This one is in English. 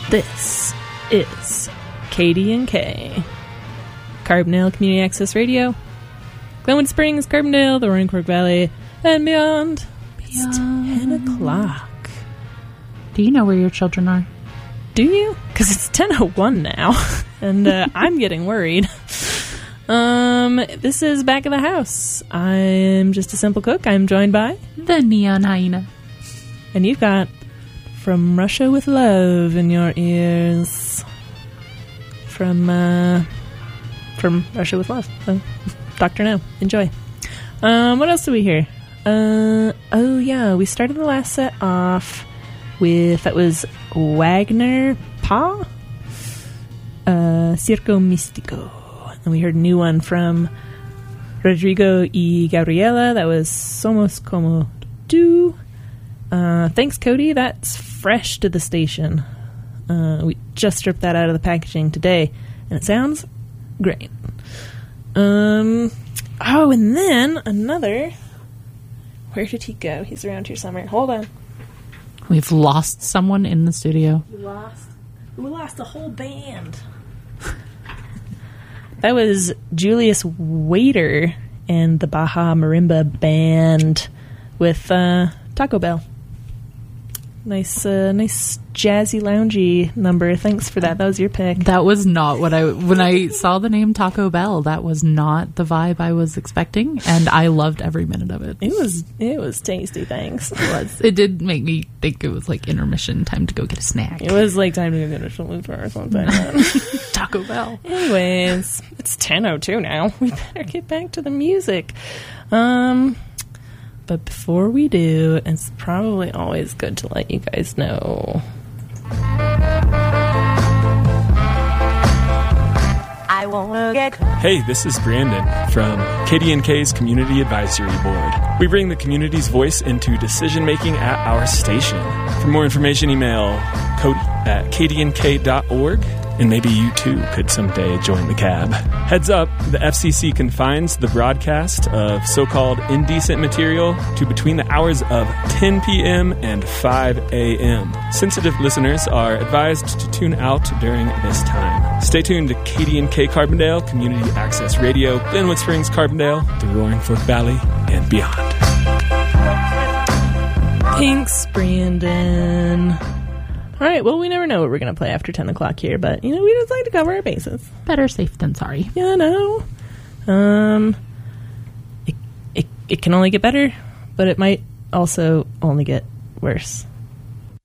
This is KD&K, Carbondale Community Access Radio, Glenwood Springs, Carbondale, the Roaring Fork Valley, and beyond. It's 10 o'clock. Do you know where your children are? Do you? Because it's 10:01 now, and I'm getting worried. This is Back of the House. I'm just a simple cook. I'm joined by the Neon Hyena. And you've got From Russia with Love in your ears. From Russia with Love. So, Dr. No. Enjoy. What else do we hear? Oh yeah, we started the last set off with, that was Wagner Pa? Circo Místico. And we heard a new one from Rodrigo y Gabriela. That was Somos Como Tú. Thanks, Cody. That's fresh to the station. We just stripped that out of the packaging today, and it sounds great. Oh, and then another... Where did he go? He's around here somewhere. Hold on. We've lost someone in the studio. We lost the whole band. That was Julius Waiter and the Baja Marimba Band with Taco Bell. Nice jazzy, loungy number. Thanks for that. That was your pick. That was not what when I saw the name Taco Bell, that was not the vibe I was expecting, and I loved every minute of it. It was tasty, thanks. It did make me think it was like intermission, time to go get a snack. It was like time to go get a shaloon or something. Taco Bell. Anyways, it's 10:02 now. We better get back to the music. But before we do, it's probably always good to let you guys know. I wanna get... Hey, this is Brandon from KD&K's Community Advisory Board. We bring the community's voice into decision-making at our station. For more information, email cody@kdnk.org. And maybe you too could someday join the cab. Heads up, the FCC confines the broadcast of so-called indecent material to between the hours of 10 p.m. and 5 a.m. Sensitive listeners are advised to tune out during this time. Stay tuned to KD&K Carbondale, Community Access Radio, Glenwood Springs, Carbondale, the Roaring Fork Valley, and beyond. Thanks, Brandon. All right, well, we never know what we're going to play after 10 o'clock here, but, we just like to cover our bases. Better safe than sorry. Yeah, I know. It can only get better, but it might also only get worse.